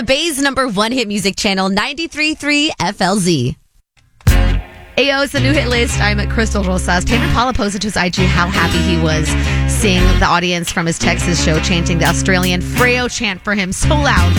the Bay's #1 hit music channel, 93.3 FLZ. Ayo, it's the new hit list. I'm at Crystal Rosas. Tame Impala posted to his IG how happy he was seeing the audience from his Texas show chanting the Australian Freo chant for him so loud.